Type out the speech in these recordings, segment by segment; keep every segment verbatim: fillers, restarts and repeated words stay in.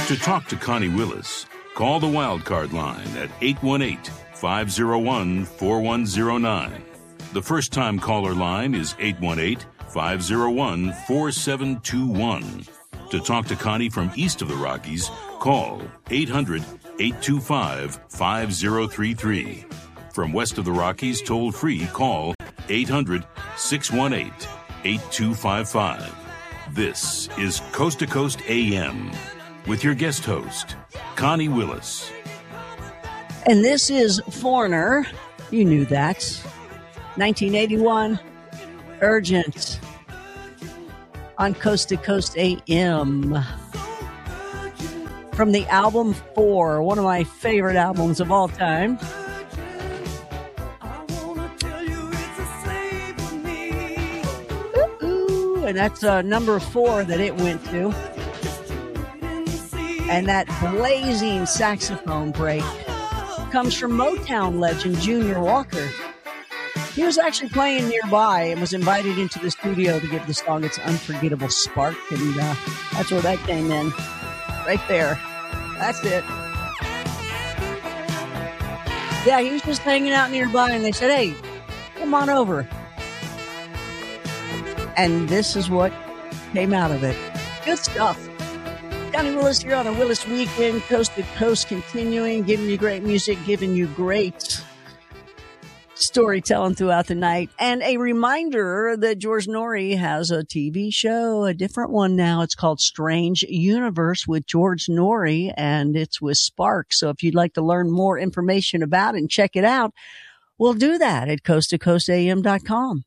To talk to Connie Willis, call the Wildcard line at eight one eight, five oh one, four one oh nine. The first-time caller line is eight one eight, five oh one, four seven two one. To talk to Connie from east of the Rockies, call eight hundred, eight two five, five oh three three. From west of the Rockies, toll-free, call eight hundred, six one eight, eight two five five. This is Coast to Coast A M with your guest host, Connie Willis. And this is Foreigner. You knew that. nineteen eighty-one, Urgent, on Coast to Coast A M. From the album Four, one of my favorite albums of all time. Ooh, and that's uh, number four that it went to. And that blazing saxophone break comes from Motown legend Junior Walker. He was actually playing nearby and was invited into the studio to give the song its unforgettable spark, and uh, that's where that came in. Right there. That's it. Yeah, he was just hanging out nearby, and they said, hey, come on over. And this is what came out of it. Good stuff. Connie Willis here on a Willis Weekend, Coast to Coast, continuing, giving you great music, giving you great storytelling throughout the night. And a reminder that George Noory has a T V show, a different one now. It's called Strange Universe with George Noory, and it's with Spark. So if you'd like to learn more information about it and check it out, we'll do that at coast to coast a m dot com.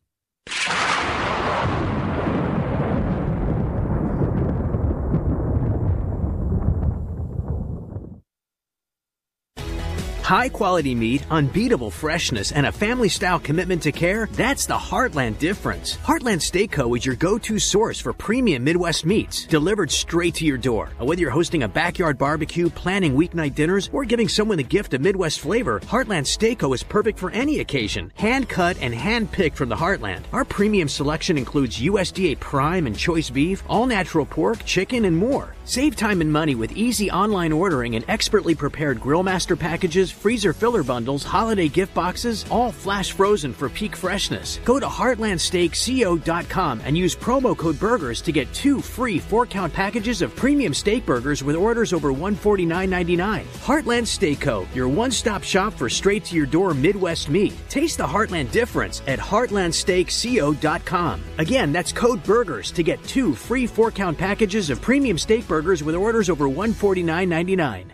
High-quality meat, unbeatable freshness, and a family-style commitment to care, that's the Heartland difference. Heartland Steak Co. is your go-to source for premium Midwest meats, delivered straight to your door. Whether you're hosting a backyard barbecue, planning weeknight dinners, or giving someone a gift of Midwest flavor, Heartland Steak Co. is perfect for any occasion. Hand-cut and hand-picked from the Heartland. Our premium selection includes U S D A Prime and Choice Beef, all-natural pork, chicken, and more. Save time and money with easy online ordering and expertly prepared Grill Master packages, freezer filler bundles, holiday gift boxes, all flash frozen for peak freshness. Go to heartland steak co dot com and use promo code BURGERS to get two free four-count packages of premium steak burgers with orders over one hundred forty-nine ninety-nine. Heartland Steak Co., your one-stop shop for straight-to-your-door Midwest meat. Taste the Heartland difference at heartland steak co dot com. Again, that's code BURGERS to get two free four-count packages of premium steak burgers with orders over one hundred forty-nine ninety-nine.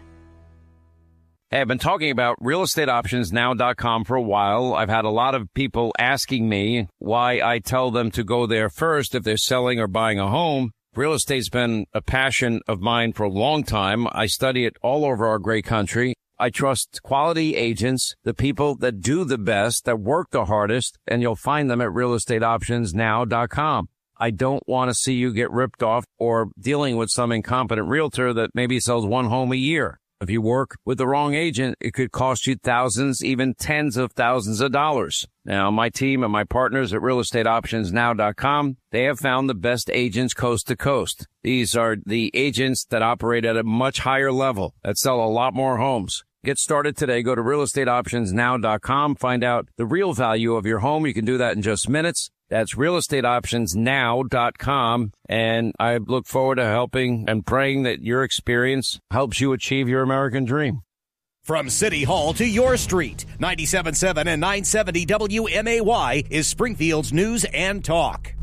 Hey, I've been talking about real estate options now dot com for a while. I've had a lot of people asking me why I tell them to go there first if they're selling or buying a home. Real estate's been a passion of mine for a long time. I study it all over our great country. I trust quality agents, the people that do the best, that work the hardest, and you'll find them at real estate options now dot com. I don't want to see you get ripped off or dealing with some incompetent realtor that maybe sells one home a year. If you work with the wrong agent, it could cost you thousands, even tens of thousands of dollars. Now, my team and my partners at real estate options now dot com, they have found the best agents coast to coast. These are the agents that operate at a much higher level, that sell a lot more homes. Get started today. Go to real estate options now dot com. Find out the real value of your home. You can do that in just minutes. That's real estate options now dot com. And I look forward to helping and praying that your experience helps you achieve your American dream. From City Hall to your street, ninety-seven point seven and nine seventy W M A Y is Springfield's News and Talk.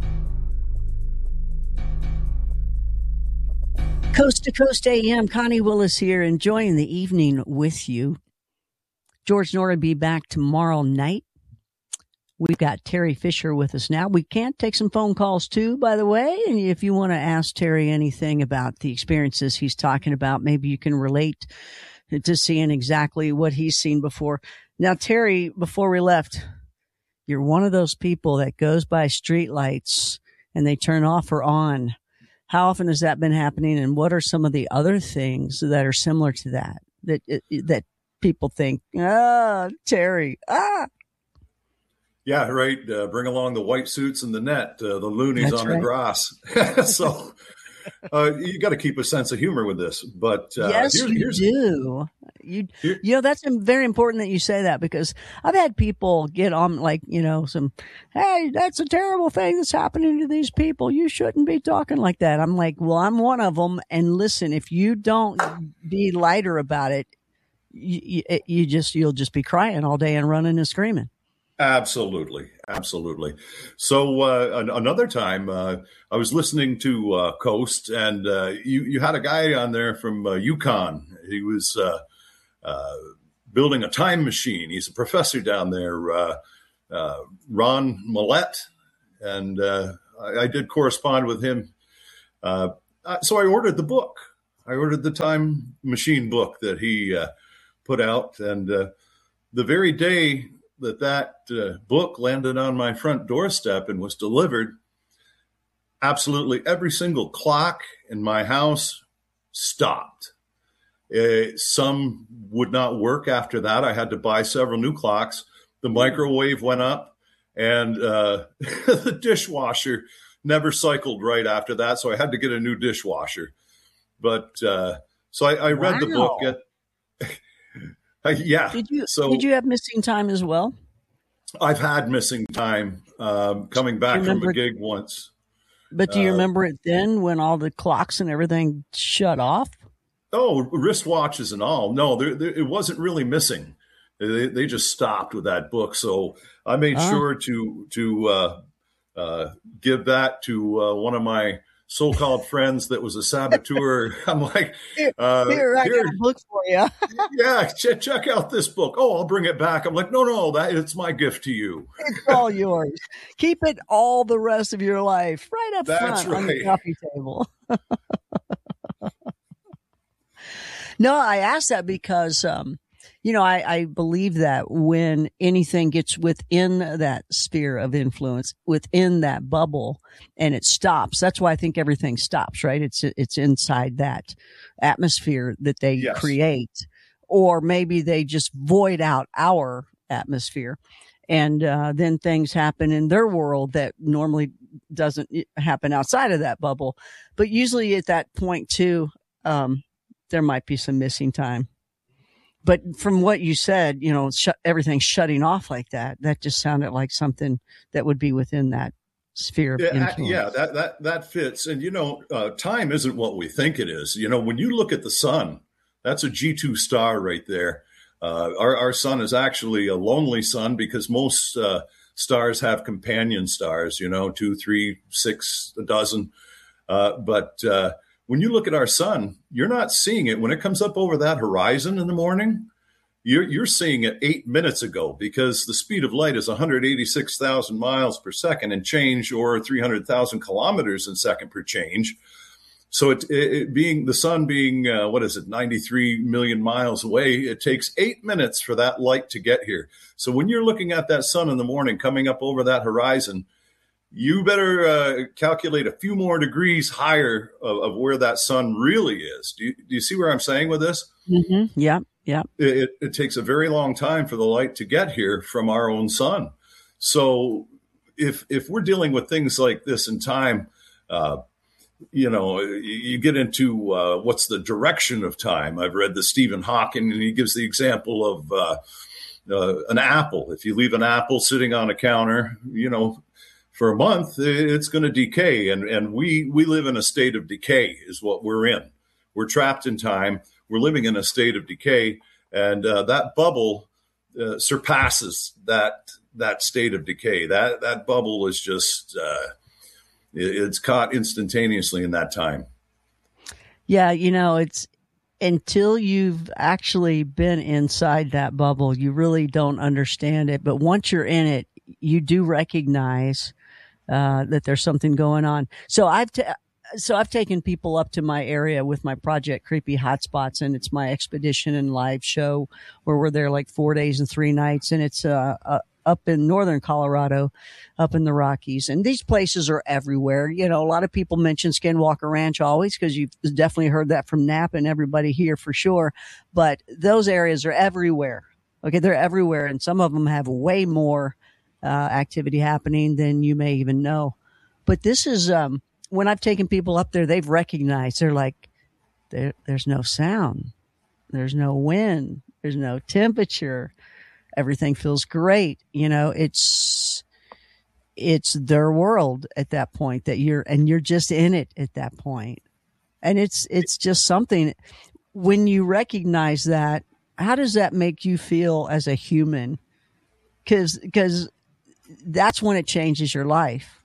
Coast to Coast A M, Connie Willis here, enjoying the evening with you. George Noory will be back tomorrow night. We've got Terry Fisher with us now. We can take some phone calls too, by the way. And if you want to ask Terry anything about the experiences he's talking about, maybe you can relate to seeing exactly what he's seen before. Now, Terry, before we left, you're one of those people that goes by streetlights and they turn off or on. How often has that been happening? And what are some of the other things that are similar to that, that, that people think, ah, Terry, ah. Yeah, right. Uh, bring along the white suits and the net, uh, the loonies That's on right. the grass. So, uh, you got to keep a sense of humor with this. But uh, yes, here, you here's, do. You, here, you know, that's very important that you say that, because I've had people get on like, you know, some, hey, that's a terrible thing that's happening to these people. You shouldn't be talking like that. I'm like, well, I'm one of them. And listen, if you don't be lighter about it, you, you, you just, you'll just be crying all day and running and screaming. Absolutely. Absolutely. So uh, an- another time uh, I was listening to uh, Coast, and uh, you, you had a guy on there from uh, Yukon. He was uh, uh, building a time machine. He's a professor down there, uh, uh, Ron Millett. And uh, I, I did correspond with him. Uh, so I ordered the book. I ordered the time machine book that he uh, put out. And uh, the very day that that uh, book landed on my front doorstep and was delivered, absolutely every single clock in my house stopped. Uh, some would not work after that. I had to buy several new clocks. The microwave went up, and uh, the dishwasher never cycled right after that, so I had to get a new dishwasher. But uh, so I, I read Wow. the book at Uh, yeah. Did you, so did you have missing time as well? I've had missing time um, coming back from a gig once. But do you Uh, remember it then when all the clocks and everything shut off? Oh, wristwatches and all. No, there, there, it wasn't really missing. They, they just stopped with that book. So I made Ah. sure to to uh, uh, give that to uh, one of my so-called friends that was a saboteur. I'm like, uh, Here, I here, got a book for you. yeah, ch- check out this book. Oh, I'll bring it back. I'm like, no, no, that it's my gift to you. It's all yours. Keep it all the rest of your life right up That's front on the right. coffee table. No, I asked that because, um, you know, I, I believe that when anything gets within that sphere of influence, within that bubble, and it stops, that's why I think everything stops, right? It's, it's inside that atmosphere that they Yes. create, or maybe they just void out our atmosphere. And, uh, then things happen in their world that normally doesn't happen outside of that bubble. But usually at that point too, um, there might be some missing time. But from what you said, you know, sh- everything shutting off like that, that just sounded like something that would be within that sphere of Yeah, influence. yeah, that that that fits. And you know, uh, time isn't what we think it is. You know, when you look at the sun, that's a G two star right there. Uh, our our sun is actually a lonely sun because most uh, stars have companion stars. You know, two, three, six, a dozen. Uh, but uh, when you look at our sun, you're not seeing it when it comes up over that horizon in the morning. You're, you're seeing it eight minutes ago because the speed of light is one hundred eighty-six thousand miles per second and change, or three hundred thousand kilometers in second per change. So it, it, it being the sun being, uh, what is it, ninety-three million miles away, it takes eight minutes for that light to get here. So when you're looking at that sun in the morning coming up over that horizon, you better uh, calculate a few more degrees higher of, of where that sun really is. Do you, do you see where I'm saying with this? Mm-hmm. Yeah. Yeah. It, it takes a very long time for the light to get here from our own sun. So if if we're dealing with things like this in time, uh, you know, you get into uh, what's the direction of time. I've read the Stephen Hawking, and he gives the example of uh, uh, an apple. If you leave an apple sitting on a counter, you know, for a month, it's going to decay. And, and we, we live in a state of decay is what we're in. We're trapped in time. We're living in a state of decay. And uh, that bubble uh, surpasses that that state of decay. That, that bubble is just, uh, it, it's caught instantaneously in that time. Yeah. You know, it's until you've actually been inside that bubble, you really don't understand it. But once you're in it, you do recognize uh, that there's something going on. So I've, ta- so I've taken people up to my area with my project Creepy Hotspots, and it's my expedition and live show where we're there like four days and three nights. And it's, uh, uh up in northern Colorado, up in the Rockies. And these places are everywhere. You know, a lot of people mention Skinwalker Ranch always because you've definitely heard that from Knapp and everybody here for sure. But those areas are everywhere. Okay. They're everywhere. And some of them have way more uh, activity happening than you may even know. But this is, um, when I've taken people up there, they've recognized, they're like, there, there's no sound. There's no wind. There's no temperature. Everything feels great. You know, it's, it's their world at that point that you're, and you're just in it at that point. And it's, it's just something when you recognize that, how does that make you feel as a human? Cause, cause that's when it changes your life.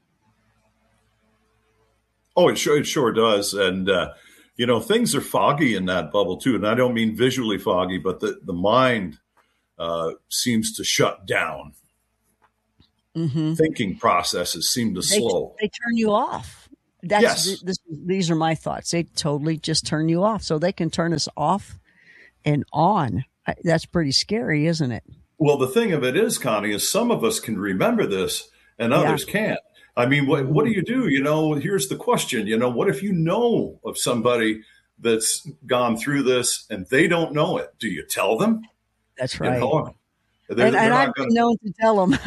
Oh, it sure, it sure does. And, uh, you know, things are foggy in that bubble too. And I don't mean visually foggy, but the, the mind, uh, seems to shut down. Mm-hmm. Thinking processes seem to they, slow. They turn you off. That's, yes. This, these are my thoughts. They totally just turn you off. So they can turn us off and on. That's pretty scary, isn't it? Well, the thing of it is, Connie, is some of us can remember this and others yeah. can't. I mean, what, what do you do? You know, here's the question, you know, what if you know of somebody that's gone through this and they don't know it? Do you tell them? That's right. You know, they're, and, and I've gonna... been known to tell them.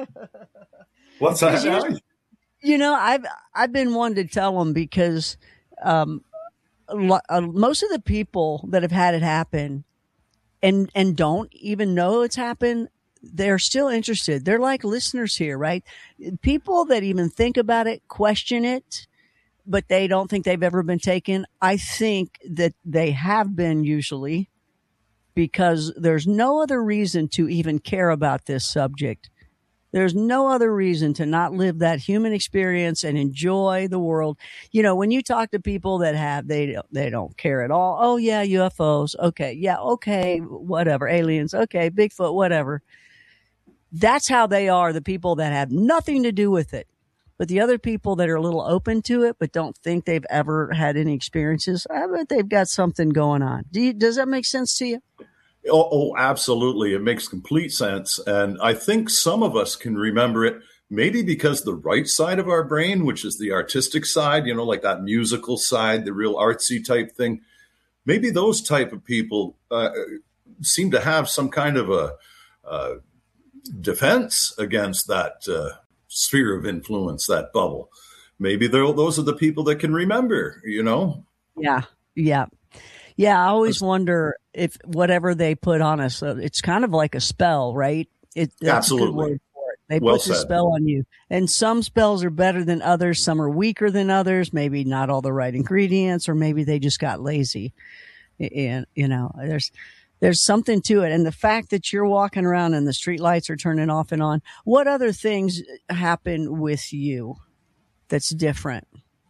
What's that? You, you know, I've, I've been one to tell them because um, uh, most of the people that have had it happen and, and don't even know it's happened, they're still interested. They're like listeners here, right? People that even think about it, question it, but they don't think they've ever been taken. I think that they have been usually because there's no other reason to even care about this subject. There's no other reason to not live that human experience and enjoy the world. You know, when you talk to people that have, they, they don't care at all. Oh yeah, U F Os. Okay. Yeah. Okay. Whatever. Aliens. Okay. Bigfoot, whatever. That's how they are, the people that have nothing to do with it. But the other people that are a little open to it, but don't think they've ever had any experiences, I bet they've got something going on. Do you, does that make sense to you? Oh, oh, absolutely. It makes complete sense. And I think some of us can remember it, maybe because the right side of our brain, which is the artistic side, you know, like that musical side, the real artsy type thing, maybe those type of people uh, seem to have some kind of a uh, defense against that uh, sphere of influence, that bubble. Maybe those are the people that can remember, you know? Yeah, yeah. Yeah, I always wonder if whatever they put on us, uh, it's kind of like a spell, right? It, that's Absolutely. a good word for it. They well put the said. spell on you. And some spells are better than others. Some are weaker than others. Maybe not all the right ingredients, or maybe they just got lazy. And, you know, there's, there's something to it. And the fact that you're walking around and the street lights are turning off and on, what other things happen with you that's different?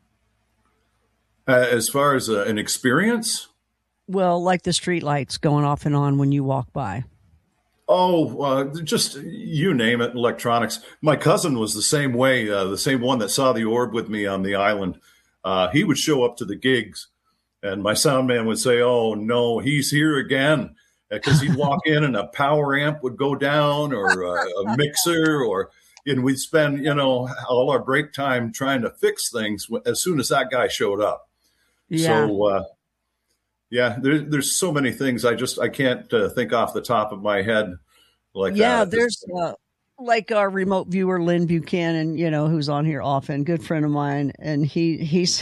Uh, as far as uh, an experience? Well, like the street lights going off and on when you walk by. Oh, uh, just you name it, electronics. My cousin was the same way, uh, the same one that saw the orb with me on the island. Uh, he would show up to the gigs, and my sound man would say, oh, no, he's here again. Because he'd walk in and a power amp would go down, or a, a mixer, or and we'd spend, you know, all our break time trying to fix things as soon as that guy showed up. Yeah. So, uh, yeah, there, there's so many things I just I can't uh, think off the top of my head like yeah, that. Yeah, there's uh, like our remote viewer, Lynn Buchanan, you know, who's on here often, good friend of mine, and he he's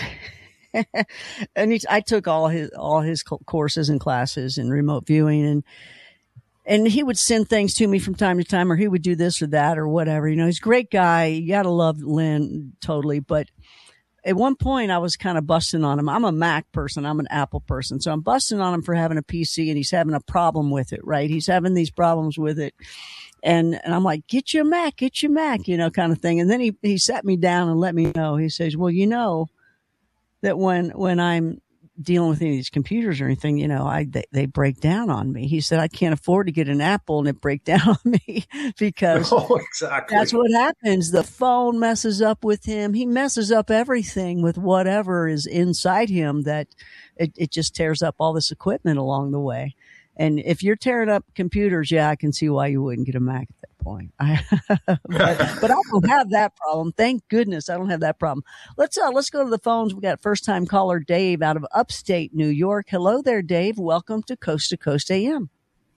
and he, I took all his all his courses and classes in remote viewing, and and he would send things to me from time to time, or he would do this or that or whatever. You know, he's a great guy. You gotta love Lynn totally, but. At one point, I was kind of busting on him. I'm a Mac person. I'm an Apple person. So I'm busting on him for having a P C, and he's having a problem with it, right? He's having these problems with it. And, and I'm like, get your Mac, get your Mac, you know, kind of thing. And then he, he sat me down and let me know. He says, well, you know that when, when I'm dealing with any of these computers or anything, you know, I, they, they break down on me. He said, I can't afford to get an Apple and it break down on me because oh, exactly. That's what happens. The phone messes up with him. He messes up everything with whatever is inside him that it, it just tears up all this equipment along the way. And if you're tearing up computers, yeah, I can see why you wouldn't get a Mac at that point. I, but, but I don't have that problem. Thank goodness I don't have that problem. Let's uh, let's go to the phones. We got first time caller Dave out of upstate New York. Hello there, Dave. Welcome to Coast to Coast A M.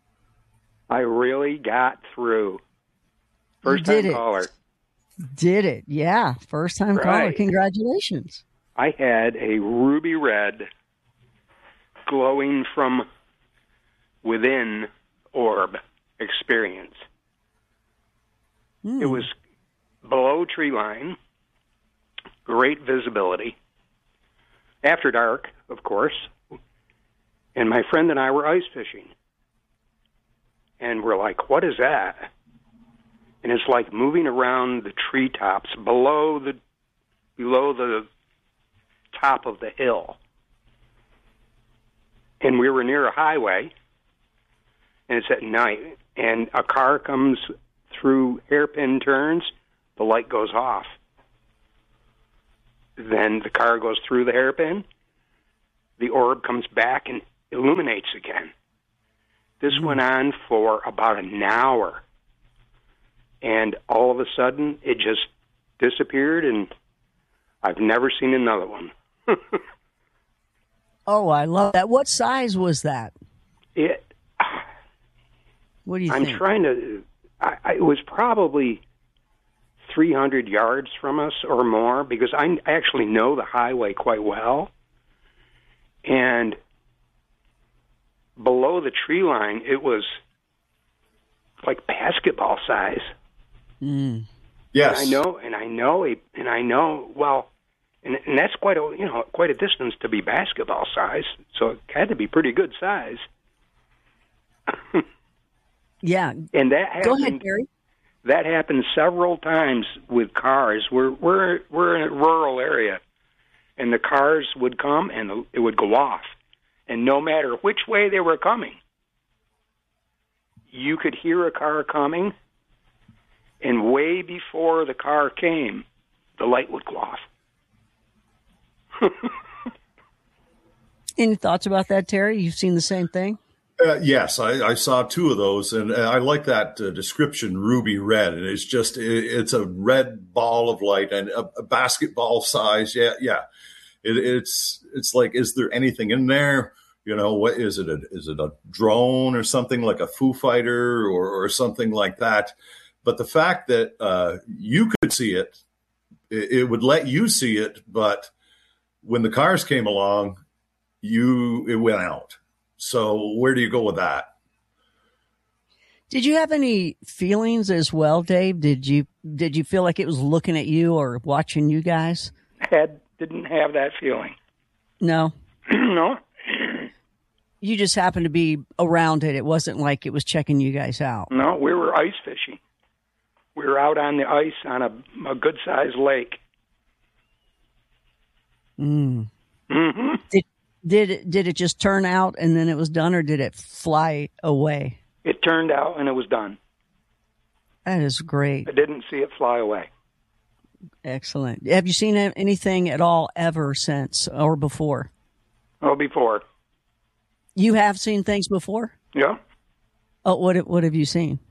I really got through. First time caller. Did it? Yeah, first time right. caller. Congratulations. I had a ruby red glowing from within orb experience. Mm. It was below tree line, great visibility. After dark, of course. And my friend and I were ice fishing. And we're like, what is that? And it's like moving around the treetops below the below the top of the hill. And we were near a highway, and it's at night, and a car comes through hairpin turns, the light goes off. Then the car goes through the hairpin, the orb comes back and illuminates again. This mm. went on for about an hour, and all of a sudden it just disappeared, and I've never seen another one. Oh, I love that. What size was that? It. What do you I'm think? trying to. I, I, it was probably three hundred yards from us or more, because I actually know the highway quite well. And below the tree line, it was like basketball size. Mm. Yes, and I know, and I know, and I know. Well, and, and that's quite a you know quite a distance to be basketball size. So it had to be pretty good size. Yeah, and that happened, go ahead, Gary. That happened several times with cars. We're we're we're in a rural area, and the cars would come and it would go off, and no matter which way they were coming, you could hear a car coming, and way before the car came, the light would go off. Any thoughts about that, Terry? You've seen the same thing? Uh, yes, I, I saw two of those, and I like that uh, description, ruby red. And it's just, it, it's a red ball of light and a, a basketball size. Yeah, yeah. It, it's it's like, is there anything in there? You know, what is it? A, is it a drone or something like a Foo Fighter or, or something like that? But the fact that uh, you could see it, it, it would let you see it. But when the cars came along, you it went out. So where do you go with that? Did you have any feelings as well, Dave? Did you did you feel like it was looking at you or watching you guys? Had didn't have that feeling. No. No. You just happened to be around it. It wasn't like it was checking you guys out. No, we were ice fishing. We were out on the ice on a, a good-sized lake. Mm. Mm-hmm. Did Did it, did it just turn out and then it was done, or did it fly away? It turned out and it was done. That is great. I didn't see it fly away. Excellent. Have you seen anything at all ever since or before? Oh, before. You have seen things before? Yeah. Oh, what what have you seen?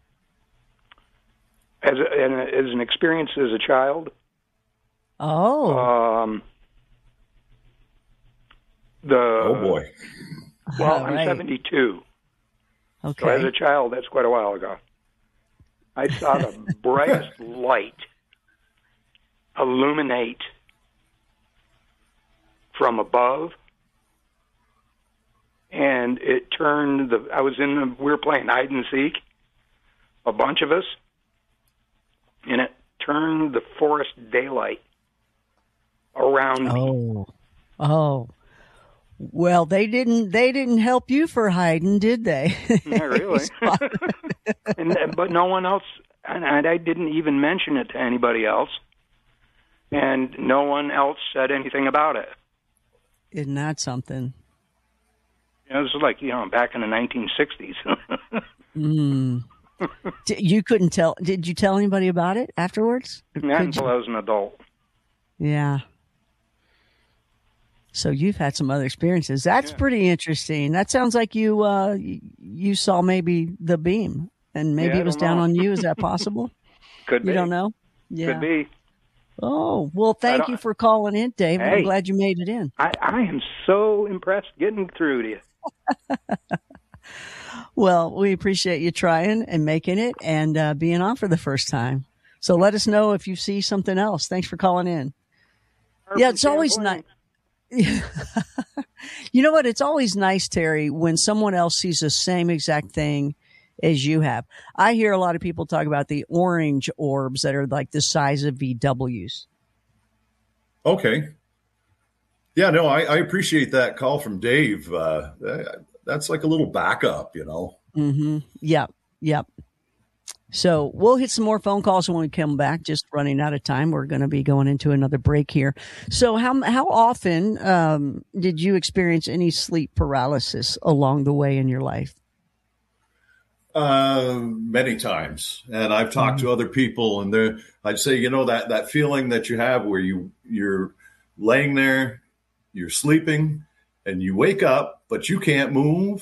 As a, as an experience as a child. Oh. Um. The oh boy. Well, right. I'm seventy-two. Okay. So as a child, that's quite a while ago. I saw the brightest light illuminate from above, and it turned the. I was in the. We were playing hide and seek, a bunch of us, and it turned the forest daylight around me. Oh. Oh. Well, they didn't. They didn't help you for hiding, did they? Not really. and but no one else, and I didn't even mention it to anybody else, and no one else said anything about it. Isn't that something? You know, this was like you know back in the nineteen sixties. mm. You couldn't tell. Did you tell anybody about it afterwards? Not Could until you? I was an adult. Yeah. So you've had some other experiences. That's yeah. pretty interesting. That sounds like you uh, you saw maybe the beam, and maybe yeah, it was don't down know. on you. Is that possible? Could be. You don't know? Yeah. Could be. Oh, well, thank you for calling in, Dave. Hey, I'm glad you made it in. I, I am so impressed getting through to you. Well, we appreciate you trying and making it and uh, being on for the first time. So let us know if you see something else. Thanks for calling in. Yeah, it's always nice. You know what? It's always nice, Terry, when someone else sees the same exact thing as you have. I hear a lot of people talk about the orange orbs that are like the size of V Ws. Okay. Yeah, no, I, I appreciate that call from Dave. Uh, that's like a little backup, you know? Mm-hmm. Yep. Yep. So we'll hit some more phone calls when we come back. Just running out of time. We're going to be going into another break here. So how how often um, did you experience any sleep paralysis along the way in your life? Uh, many times. And I've talked mm-hmm. to other people, and they're, I'd say, you know, that, that feeling that you have where you, you're laying there, you're sleeping, and you wake up, but you can't move.